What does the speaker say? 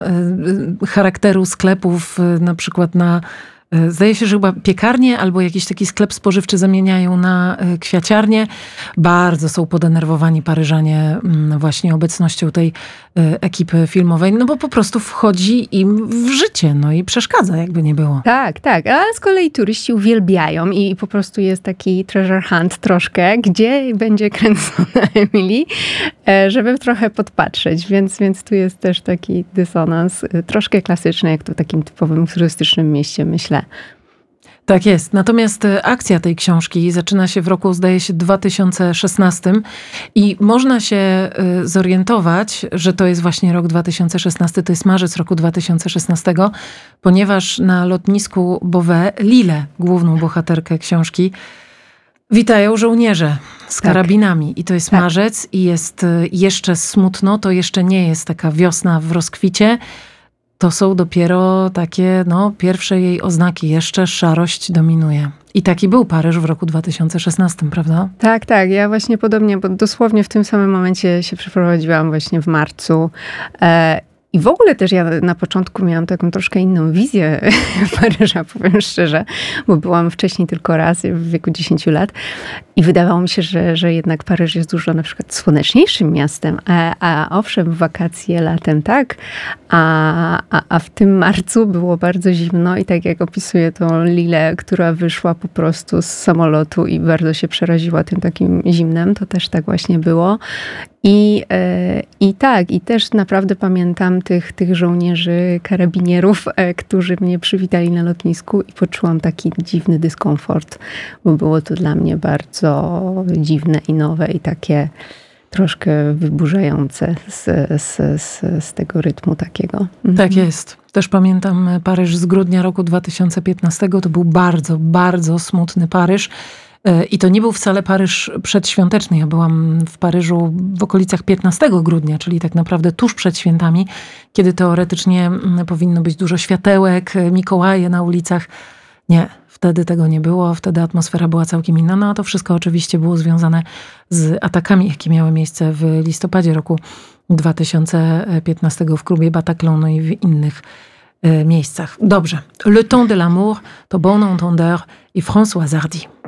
charakteru sklepów, na przykład na zdaje się, że chyba piekarnię albo jakiś taki sklep spożywczy zamieniają na kwiaciarnię. Bardzo są podenerwowani Paryżanie właśnie obecnością tej ekipy filmowej, no bo po prostu wchodzi im w życie, no i przeszkadza, jakby nie było. Tak, tak. A z kolei turyści uwielbiają i po prostu jest taki treasure hunt troszkę, gdzie będzie kręcona Emily, żeby trochę podpatrzeć. Więc tu jest też taki dysonans troszkę klasyczny, jak to w takim typowym turystycznym mieście, myślę. Tak jest. Natomiast akcja tej książki zaczyna się w roku, zdaje się, 2016 i można się zorientować, że to jest właśnie rok 2016, to jest marzec roku 2016, ponieważ na lotnisku Beauvais Lilę, główną bohaterkę książki, witają żołnierze z karabinami. I to jest marzec i jest jeszcze smutno, to jeszcze nie jest taka wiosna w rozkwicie. To są dopiero takie, pierwsze jej oznaki. Jeszcze szarość dominuje. I taki był Paryż w roku 2016, prawda? Tak, tak. Ja właśnie podobnie, bo dosłownie w tym samym momencie się przeprowadziłam właśnie w marcu. I w ogóle też ja na początku miałam taką troszkę inną wizję Paryża, powiem szczerze, bo byłam wcześniej tylko raz w wieku 10 lat i wydawało mi się, że jednak Paryż jest dużo na przykład słoneczniejszym miastem, a owszem, w wakacje latem tak, a w tym marcu było bardzo zimno i tak jak opisuję tą Lilę, która wyszła po prostu z samolotu i bardzo się przeraziła tym takim zimnem, to też tak właśnie było. I tak, i też naprawdę pamiętam tych żołnierzy, karabinierów, którzy mnie przywitali na lotnisku i poczułam taki dziwny dyskomfort, bo było to dla mnie bardzo dziwne i nowe i takie troszkę wyburzające z tego rytmu takiego. Tak jest. Też pamiętam Paryż z grudnia roku 2015. To był bardzo, bardzo smutny Paryż. I to nie był wcale Paryż przedświąteczny. Ja byłam w Paryżu w okolicach 15 grudnia, czyli tak naprawdę tuż przed świętami, kiedy teoretycznie powinno być dużo światełek, Mikołaje na ulicach. Nie, wtedy tego nie było. Wtedy atmosfera była całkiem inna. No a to wszystko oczywiście było związane z atakami, jakie miały miejsce w listopadzie roku 2015 w klubie Bataclan, no i w innych miejscach. Dobrze. Le temps de l'amour to Bon Entendeur i Françoise Hardy.